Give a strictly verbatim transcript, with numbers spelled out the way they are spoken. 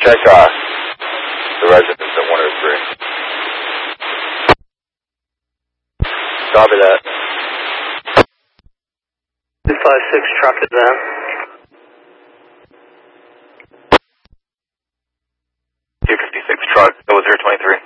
Check uh, the residence at one oh three. Copy that. two five six truck is in. two fifty-six truck, that was zero twenty-three.